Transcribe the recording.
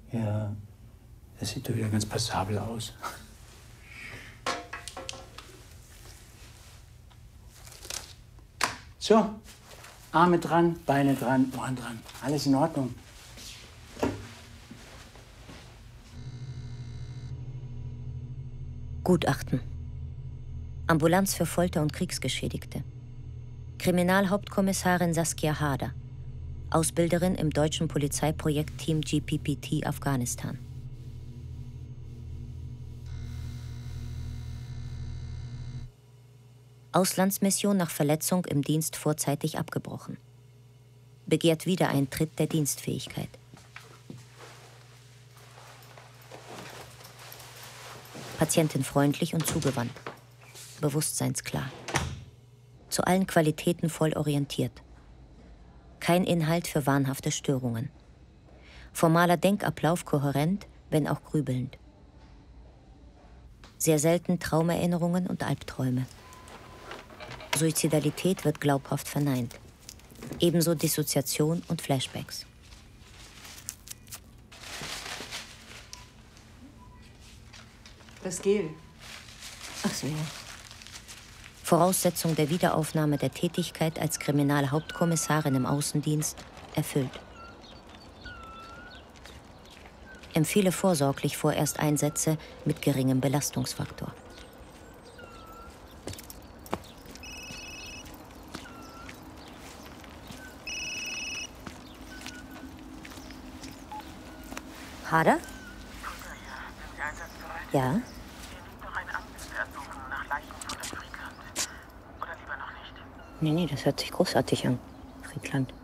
Ja, das sieht doch wieder ganz passabel aus. So, Arme dran, Beine dran, Ohren dran. Alles in Ordnung. Gutachten. Ambulanz für Folter- und Kriegsgeschädigte. Kriminalhauptkommissarin Saskia Harder. Ausbilderin im deutschen Polizeiprojekt Team GPPT Afghanistan. Auslandsmission nach Verletzung im Dienst vorzeitig abgebrochen. Begehrt Wiedereintritt der Dienstfähigkeit. Patientin freundlich und zugewandt. Bewusstseinsklar. Zu allen Qualitäten voll orientiert. Kein Inhalt für wahnhafte Störungen. Formaler Denkablauf kohärent, wenn auch grübelnd. Sehr selten Traumerinnerungen und Albträume. Suizidalität wird glaubhaft verneint. Ebenso Dissoziation und Flashbacks. Das Gel. Ach so, ja. Voraussetzung der Wiederaufnahme der Tätigkeit als Kriminalhauptkommissarin im Außendienst erfüllt. Empfehle vorsorglich vorerst Einsätze mit geringem Belastungsfaktor. Harder? Ja? Hier liegt noch ein Amtsersuchen nach Leichen von der Friedland. Oder lieber noch nicht? Nee, das hört sich großartig an. Friedland.